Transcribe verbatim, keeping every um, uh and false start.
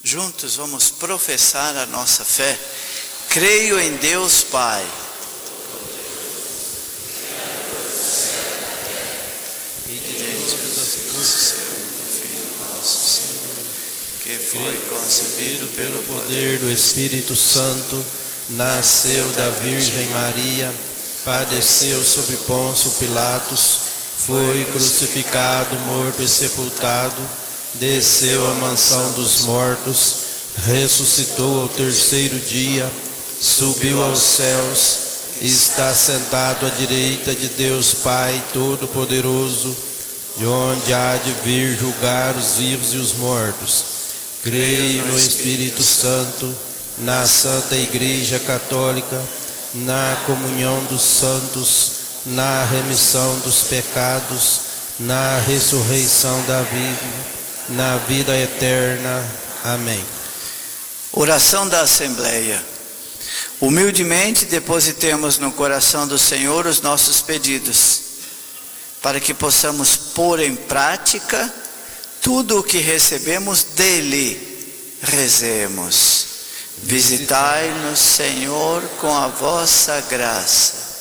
Juntos vamos professar a nossa fé. Creio em Deus Pai, e de Deus Filho nosso Senhor, que foi concebido pelo poder do Espírito Santo, nasceu da Virgem Maria, padeceu sob Pôncio Pilatos, foi crucificado, morto e sepultado, desceu à mansão dos mortos, ressuscitou ao terceiro dia, subiu aos céus, está sentado à direita de Deus Pai Todo-Poderoso, de onde há de vir julgar os vivos e os mortos. Creio no Espírito Santo, na Santa Igreja Católica, na comunhão dos santos, na remissão dos pecados, na ressurreição da vida, na vida eterna. Amém. Oração da Assembleia. Humildemente depositemos no coração do Senhor os nossos pedidos, para que possamos pôr em prática tudo o que recebemos dele. Rezemos. Visitai-nos, Senhor, com a vossa graça.